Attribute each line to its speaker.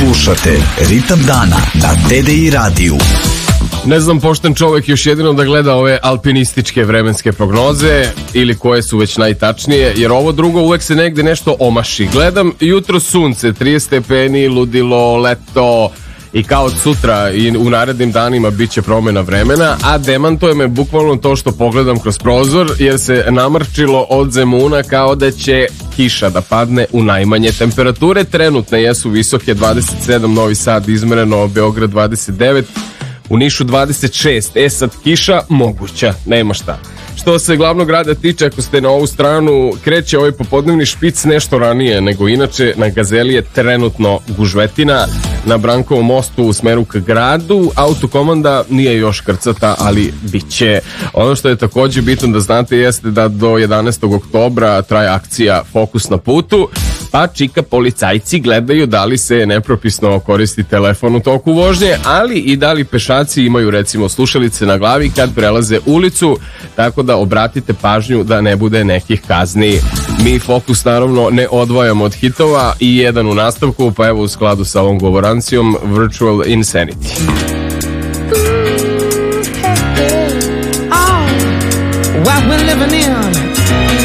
Speaker 1: Slušate Ritam dana na TDI radiju.
Speaker 2: Ne znam pošten čovek još jedino da gleda ove alpinističke vremenske prognoze ili koje su već najtačnije, jer ovo drugo uvek se negde nešto omaši. Gledam jutro sunce, 30 stepeni, ludilo, leto i kao od sutra i u narednim danima bit će promjena vremena, a demantuje me bukvalno to što pogledam kroz prozor, jer se namrčilo od Zemuna kao da će kiša da padne u najmanje. Temperature trenutne jesu visoke, 27 Novi Sad izmereno, Beograd 29, u Nišu 26. Sad kiša moguća, nema šta. Što se glavnog grada tiče, ako ste na ovu stranu, kreće ovaj popodnevni špic nešto ranije nego inače. Na Gazeli je trenutno gužvetina, na Brankovom mostu u smeru ka gradu autokomanda nije još krcata, ali bit će. Ono što je također bitno da znate jeste da do 11. oktobra traje akcija Fokus na putu, pa čika policajci gledaju da li se nepropisno koristi telefon u toku vožnje, ali i da li pešaci imaju recimo slušalice na glavi kad prelaze ulicu, tako da obratite pažnju da ne bude nekih kazni. Mi Fokus naravno ne odvajamo od hitova i jedan u nastavku, pa evo u skladu sa ovom govorancijom Virtual Insanity.
Speaker 3: What we're living in